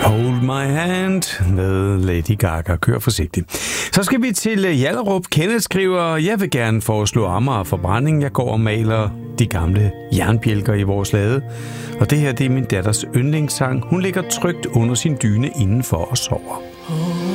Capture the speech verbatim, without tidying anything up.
Hold my hand med Lady Gaga. Kør forsigtigt. Så skal vi til Hjallerup. Kenneth skriver, jeg vil gerne foreslå Amager Forbrænding. Jeg går og maler de gamle jernbjælker i vores lade. Og det her, det er min datters yndlingssang. Hun ligger trygt under sin dyne indenfor og sover.